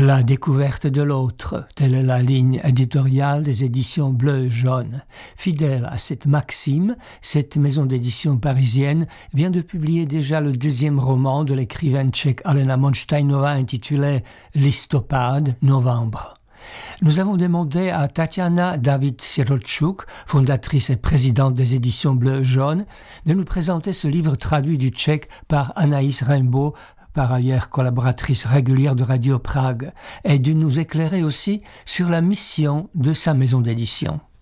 La découverte de l'autre, telle est la ligne éditoriale des éditions Bleu Jaune. Fidèle à cette maxime, cette maison d'édition parisienne vient de publier déjà le deuxième roman de l'écrivaine tchèque Alena Monštajnová intitulé Listopad, novembre. Nous avons demandé à Tatiana David-Sirotchuk, fondatrice et présidente des éditions Bleu Jaune, de nous présenter ce livre traduit du tchèque par Anaïs Raimbault, par ailleurs collaboratrice régulière de Radio Prague, et de nous éclairer aussi sur la mission de sa maison d'édition.